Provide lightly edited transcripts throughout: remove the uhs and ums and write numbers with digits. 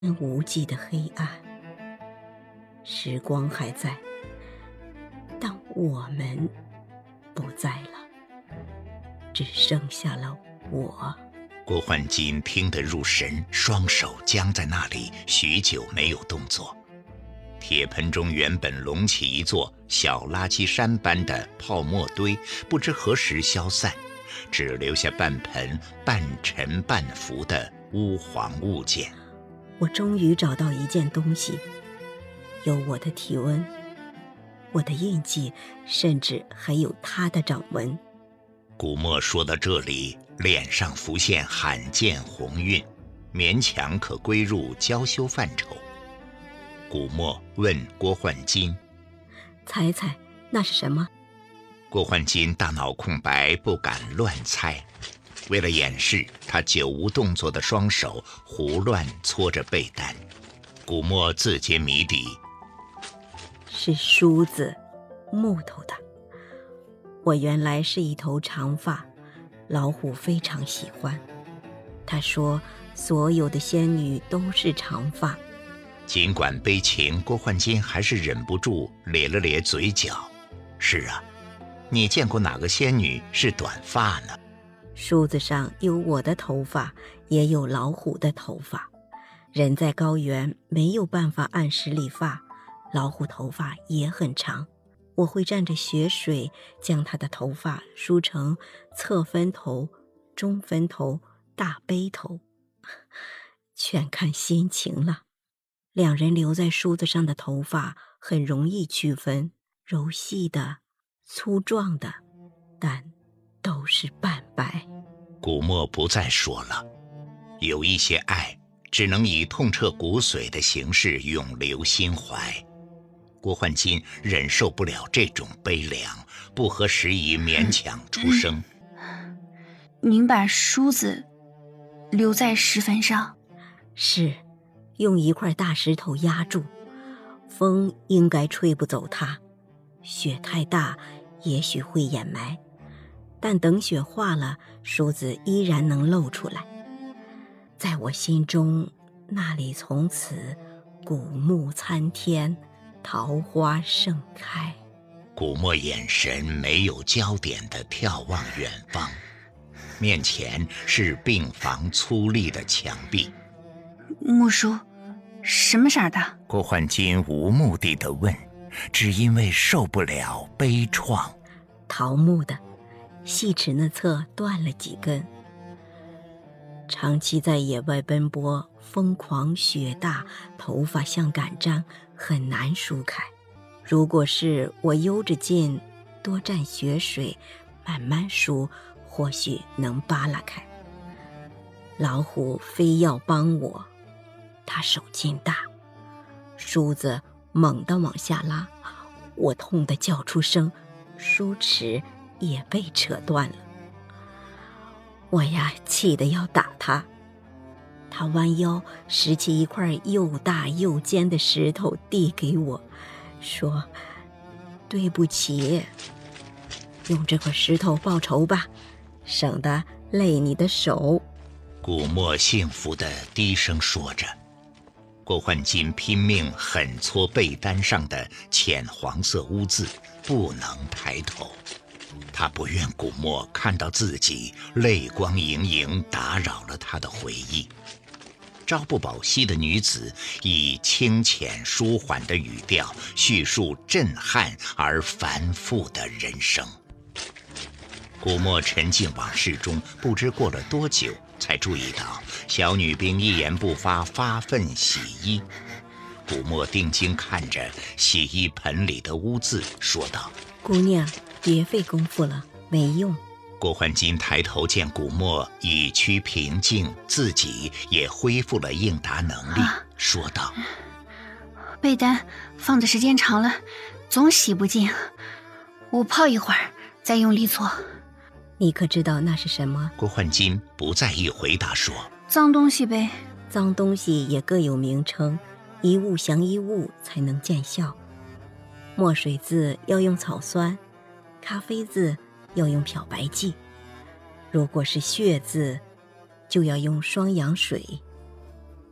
无际的黑暗。时光还在，但我们不在了，只剩下了我。 郭焕金听得入神，双手僵在那里，许久没有动作。铁盆中原本隆起一座小垃圾山般的泡沫堆，不知何时消散，只留下半盆半沉半浮的乌黄物件。 我终于找到一件东西，有我的体温，我的印记，甚至还有他的掌纹。 古墨说到这里，脸上浮现罕见红晕，勉强可归入娇羞范畴。古墨问郭焕金： 猜猜那是什么？ 郭焕金大脑空白，不敢乱猜。为了掩饰，他久无动作的双手胡乱搓着被单。古墨自揭谜底： 是梳子，木头的。我原来是一头长发，老虎非常喜欢。他说所有的仙女都是长发。 尽管悲情，郭焕金还是忍不住咧了咧嘴角。是啊，你见过哪个仙女是短发呢？ 梳子上有我的头发，也有老虎的头发。人在高原没有办法按时理发，老虎头发也很长。我会蘸着血水将它的头发梳成侧分头、中分头、大背头，全看心情了。两人留在梳子上的头发很容易区分，柔细的、粗壮的，但都是半白。 古墨不再说了，有一些爱只能以痛彻骨髓的形式永留心怀。郭焕金忍受不了这种悲凉，不合时宜勉强出声： 您把梳子留在石坟上？ 是，用一块大石头压住，风应该吹不走它。雪太大，也许会掩埋，但等雪化了，梳子依然能露出来。在我心中，那里从此古木参天，桃花盛开。 古墨眼神没有焦点地眺望远方，面前是病房粗粝的墙壁。 木梳什么色的？ 郭焕金无目的地问，只因为受不了悲怆。 桃木的，细齿那侧断了几根。长期在野外奔波，风狂雪大，头发像擀毡，很难梳开。如果是我悠着劲，多蘸雪水，慢慢梳，或许能扒拉开。老虎非要帮我，他手劲大，梳子猛地往下拉，我痛得叫出声，梳齿也被扯断了。我呀，气得要打他。他弯腰拾起一块又大又尖的石头递给我，说：对不起，用这块石头报仇吧，省得累你的手。 古墨幸福地低声说着。郭焕金拼命狠搓被单上的浅黄色污渍，不能抬头。他不愿古墨看到自己泪光盈盈，打扰了他的回忆。朝不保夕的女子以清浅舒缓的语调叙述震撼而繁复的人生。古墨沉浸往事中，不知过了多久，才注意到小女兵一言不发，发奋洗衣。古墨定睛看着洗衣盆里的污渍，说道： 姑娘，别费功夫了，没用。 郭焕金抬头见古墨已趋平静，自己也恢复了应答能力，说道： 被单放的时间长了，总洗不净，我泡一会儿再用力搓。 你可知道那是什么？ 郭焕金不在意回答说： 脏东西呗。 脏东西也各有名称，一物降一物才能见效。墨水字要用草酸，咖啡字要用漂白剂，如果是血字就要用双氧水。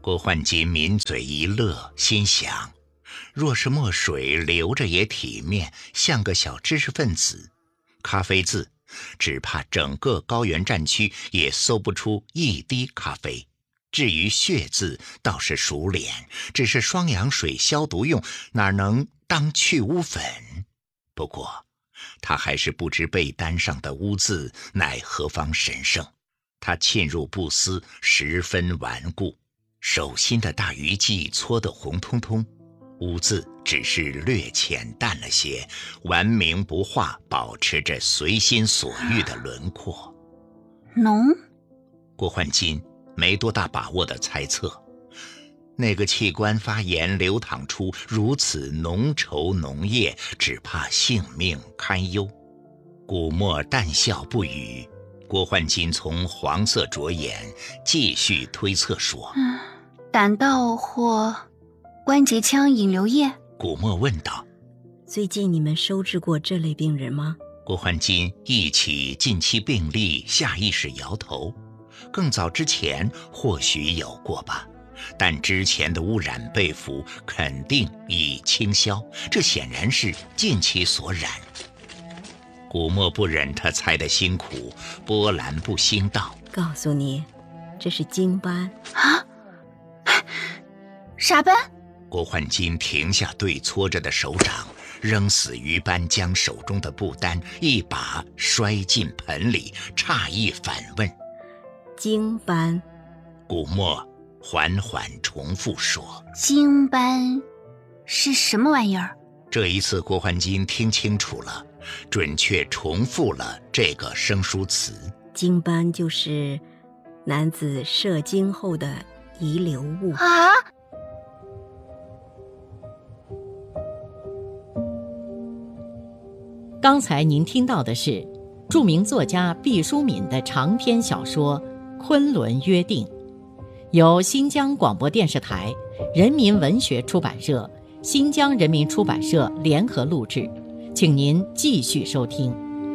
郭焕金抿嘴一乐，心想，若是墨水留着也体面，像个小知识分子，咖啡渍只怕整个高原战区也搜不出一滴咖啡。至于血渍倒是熟脸，只是双氧水消毒用，哪能当去污粉？不过他还是不知被单上的污渍乃何方神圣。他沁入布丝，十分顽固，手心的大鱼际搓得红彤彤，污渍只是略浅淡了些，顽明不化，保持着随心所欲的轮廓。 浓？ 郭焕金没多大把握地猜测，那个器官发炎流淌出如此浓稠浓液，只怕性命堪忧。古墨淡笑不语。郭焕金从黄色着眼继续推测说， 胆道或关节腔引流液？ 古墨问道。 最近你们收治过这类病人吗？ 郭焕金忆起近期病例，下意识摇头。更早之前或许有过吧，但之前的污染被服肯定已清消，这显然是近期所染。古墨不忍他猜得辛苦，波澜不兴道， 告诉你，这是经斑。 啊？啥斑？ 郭焕金停下对搓着的手掌，扔死鱼般将手中的布单一把摔进盆里，诧异反问， 经斑。 古墨缓缓重复说， 经斑是什么玩意儿？ 这一次郭焕金听清楚了，准确重复了这个生疏词。 经斑就是男子射精后的遗留物。 啊？ 刚才您听到的是著名作家毕淑敏的长篇小说《昆仑约定》，由新疆广播电视台、人民文学出版社、新疆人民出版社联合录制，请您继续收听。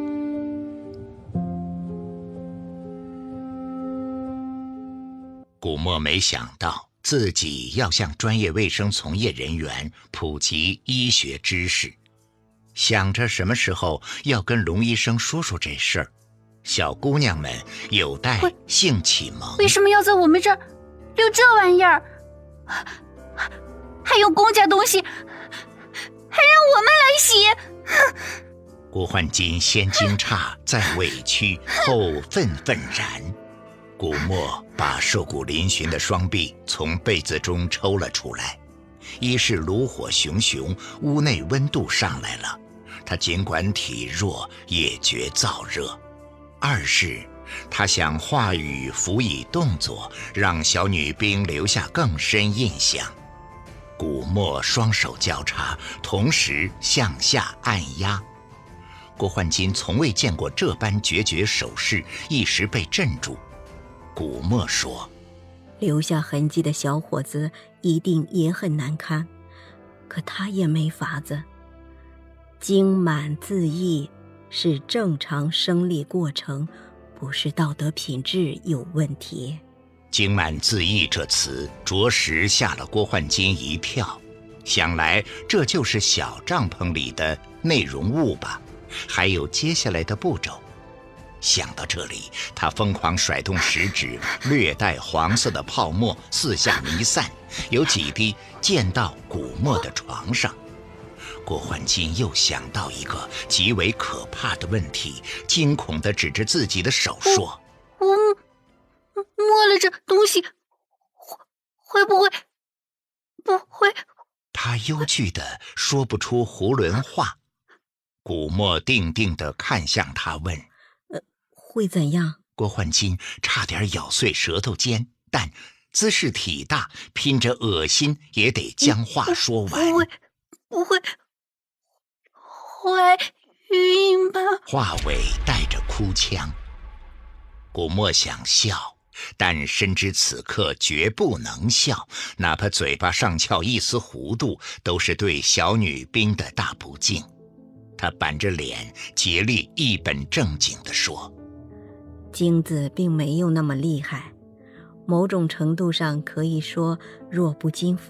古墨没想到自己要向专业卫生从业人员普及医学知识，想着什么时候要跟龙医生说说这事儿，小姑娘们有待性启蒙。 为什么要在我们这儿留这玩意儿？还有公家东西，还让我们来洗！ 郭焕金先惊诧，再委屈，后愤愤然。古墨把瘦骨嶙峋的双臂从被子中抽了出来，一是炉火熊熊，屋内温度上来了，他尽管体弱也觉燥热；二是他想话语辅以动作，让小女兵留下更深印象。古墨双手交叉，同时向下按压。郭焕金从未见过这般决绝手势，一时被镇住。古墨说， 留下痕迹的小伙子一定也很难堪，可他也没法子。经满自缢是正常生理过程，不是道德品质有问题。 经满自缢这词着实吓了郭焕金一跳，想来这就是小帐篷里的内容物吧，还有接下来的步骤。想到这里，他疯狂甩动食指，略带黄色的泡沫四下弥散，有几滴溅到古墨的床上。郭焕金又想到一个极为可怕的问题，惊恐地指着自己的手说， 我摸了这东西，会不会不会？ 他忧惧地说不出囫囵话。古墨定定地看向他问， 会怎样？ 郭焕金差点咬碎舌头尖，但姿势体大，拼着恶心也得将话说完。 不会怀孕吧？ 话尾带着哭腔。古墨想笑，但深知此刻绝不能笑，哪怕嘴巴上翘一丝弧度，都是对小女兵的大不敬。他板着脸，竭力一本正经地说， 精子并没有那么厉害， 某种程度上可以说，弱不禁风。